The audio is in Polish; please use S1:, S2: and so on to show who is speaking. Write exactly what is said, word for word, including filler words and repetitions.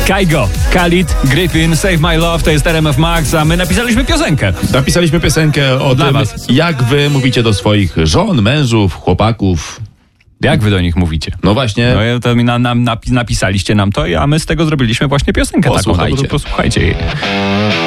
S1: Kaigo, Khalid, Griffin, Save My Love, to jest R M F Max, a my napisaliśmy piosenkę.
S2: Napisaliśmy piosenkę o
S1: Dla
S2: tym,
S1: was.
S2: jak wy mówicie do swoich żon, mężów, chłopaków.
S1: Jak wy do nich mówicie?
S2: No właśnie.
S1: No to mi na, na, napi- napisaliście nam to, a my z tego zrobiliśmy właśnie piosenkę.
S2: Posłuchajcie.
S1: Taką, no, posłuchajcie jej.